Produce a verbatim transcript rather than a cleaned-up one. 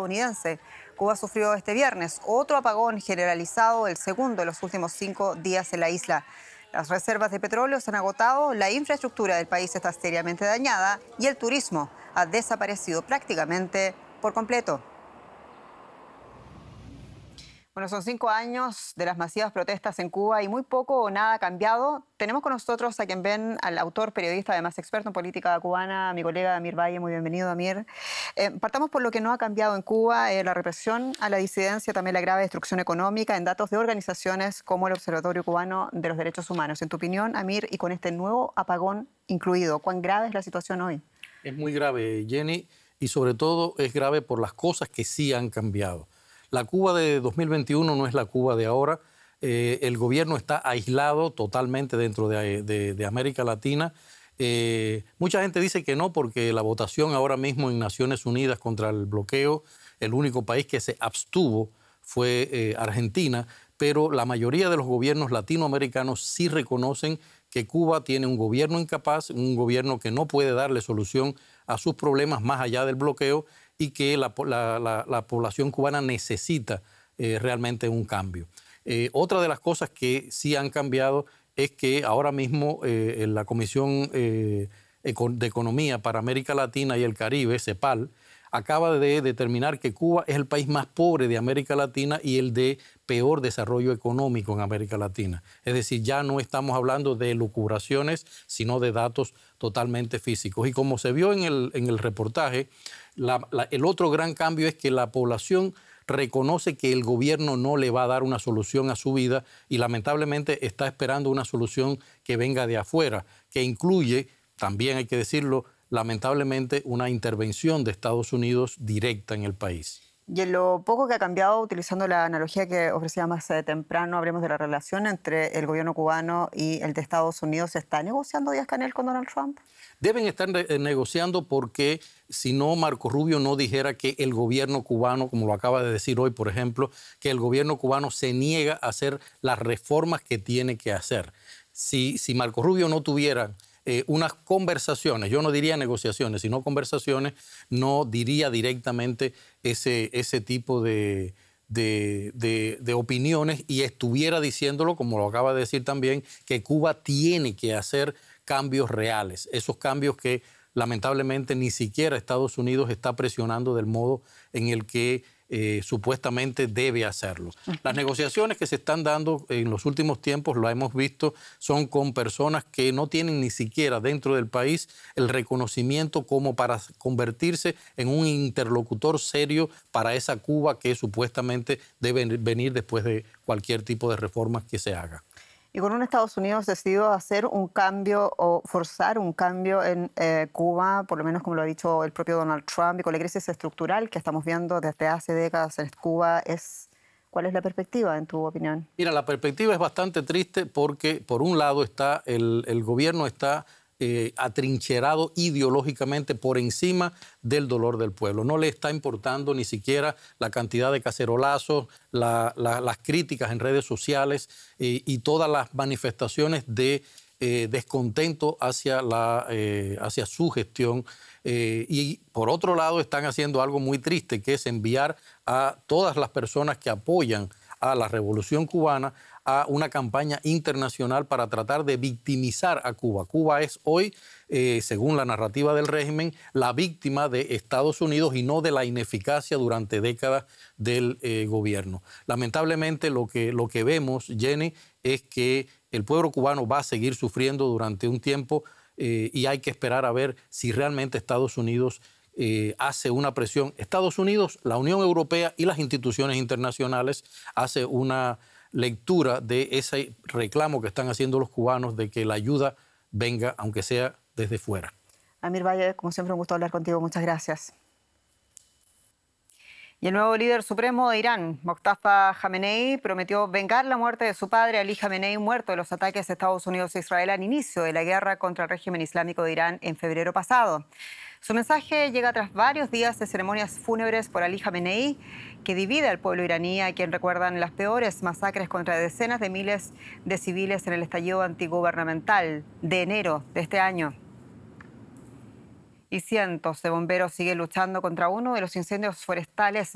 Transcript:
estadounidense. Cuba sufrió este viernes otro apagón generalizado, el segundo en los últimos cinco días en la isla. Las reservas de petróleo se han agotado, la infraestructura del país está seriamente dañada y el turismo ha desaparecido prácticamente por completo. Bueno, son cinco años de las masivas protestas en Cuba y muy poco o nada ha cambiado. Tenemos con nosotros a quien ven al autor, periodista, además experto en política cubana, mi colega Amir Valle. Muy bienvenido, Amir. Eh, partamos por lo que no ha cambiado en Cuba, eh, la represión a la disidencia, también la grave destrucción económica en datos de organizaciones como el Observatorio Cubano de los Derechos Humanos. En tu opinión, Amir, y con este nuevo apagón incluido, ¿cuán grave es la situación hoy? Es muy grave, Jenny, y sobre todo es grave por las cosas que sí han cambiado. La Cuba de dos mil veintiuno no es la Cuba de ahora. Eh, el gobierno está aislado totalmente dentro de, de, de América Latina. Eh, mucha gente dice que no, porque la votación ahora mismo en Naciones Unidas contra el bloqueo, el único país que se abstuvo fue eh, Argentina, pero la mayoría de los gobiernos latinoamericanos sí reconocen que Cuba tiene un gobierno incapaz, un gobierno que no puede darle solución a sus problemas más allá del bloqueo, y que la, la, la, la población cubana necesita eh, realmente un cambio. Eh, otra de las cosas que sí han cambiado es que ahora mismo eh, en la Comisión eh, de Economía para América Latina y el Caribe, CEPAL, acaba de determinar que Cuba es el país más pobre de América Latina y el de peor desarrollo económico en América Latina. Es decir, ya no estamos hablando de lucubraciones, sino de datos totalmente físicos. Y como se vio en el, en el reportaje, la, la, el otro gran cambio es que la población reconoce que el gobierno no le va a dar una solución a su vida y lamentablemente está esperando una solución que venga de afuera, que incluye, también hay que decirlo, lamentablemente una intervención de Estados Unidos directa en el país. Y en lo poco que ha cambiado, utilizando la analogía que ofrecía más eh, temprano, hablemos de la relación entre el gobierno cubano y el de Estados Unidos. ¿Se está negociando Díaz-Canel con Donald Trump? Deben estar negociando porque si no, Marco Rubio no dijera que el gobierno cubano, como lo acaba de decir hoy, por ejemplo, que el gobierno cubano se niega a hacer las reformas que tiene que hacer. Si, si Marco Rubio no tuviera Eh, unas conversaciones, yo no diría negociaciones, sino conversaciones, no diría directamente ese, ese tipo de, de, de, de opiniones y estuviera diciéndolo, como lo acaba de decir también, que Cuba tiene que hacer cambios reales, esos cambios que lamentablemente ni siquiera Estados Unidos está presionando del modo en el que Eh, supuestamente debe hacerlo. Las negociaciones que se están dando en los últimos tiempos, lo hemos visto, son con personas que no tienen ni siquiera dentro del país el reconocimiento como para convertirse en un interlocutor serio para esa Cuba que supuestamente debe venir después de cualquier tipo de reformas que se haga. Y con un Estados Unidos decidido hacer un cambio o forzar un cambio en eh, Cuba, por lo menos como lo ha dicho el propio Donald Trump, y con la crisis estructural que estamos viendo desde hace décadas en Cuba, es, ¿cuál es la perspectiva, en tu opinión? Mira, la perspectiva es bastante triste porque, por un lado, está el, el gobierno está eh, atrincherado ideológicamente por encima del dolor del pueblo. No le está importando ni siquiera la cantidad de cacerolazos, la, la, las críticas en redes sociales eh, y todas las manifestaciones de eh, descontento hacia, la, eh, hacia su gestión. Eh, y por otro lado están haciendo algo muy triste, que es enviar a todas las personas que apoyan a la Revolución Cubana a una campaña internacional para tratar de victimizar a Cuba. Cuba es hoy, eh, según la narrativa del régimen, la víctima de Estados Unidos y no de la ineficacia durante décadas del eh, gobierno. Lamentablemente lo que, lo que vemos, Jenny, es que el pueblo cubano va a seguir sufriendo durante un tiempo eh, y hay que esperar a ver si realmente Estados Unidos Eh, hace una presión. Estados Unidos, la Unión Europea y las instituciones internacionales hace una lectura de ese reclamo que están haciendo los cubanos de que la ayuda venga, aunque sea desde fuera. Amir Valle, como siempre, un gusto hablar contigo. Muchas gracias. Y el nuevo líder supremo de Irán, Mostafa Jamenei, prometió vengar la muerte de su padre, Ali Jamenei, muerto de los ataques de Estados Unidos e Israel al inicio de la guerra contra el régimen islámico de Irán en febrero pasado. Su mensaje llega tras varios días de ceremonias fúnebres por Ali Jamenei, que divide al pueblo iraní, a quien recuerdan las peores masacres contra decenas de miles de civiles en el estallido antigubernamental de enero de este año. Y cientos de bomberos siguen luchando contra uno de los incendios forestales